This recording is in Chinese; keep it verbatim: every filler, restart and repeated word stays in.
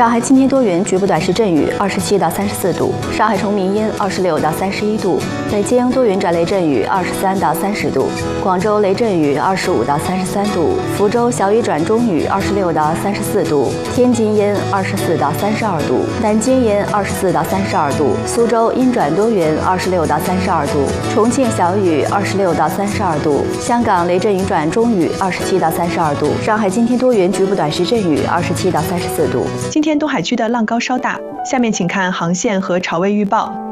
上海今天多云，局部短时阵雨，二十七到三十四度；上海崇明阴，二十六到三十一度；北京多云转雷阵雨，二十三到三十度；广州雷阵雨，二十五到三十三度；福州小雨转中雨，二十六到三十四度；天津阴，二十四到三十二度；南京阴，二十四到三十二度；苏州阴转多云，二十六到三十二度；重庆小雨，二十六到三十二度；香港雷阵雨转中雨，二十七到三十二度；上海今天多云，局部短时阵雨，二十七到三十四度。 今天东海区的浪高稍大，下面请看航线和潮位预报。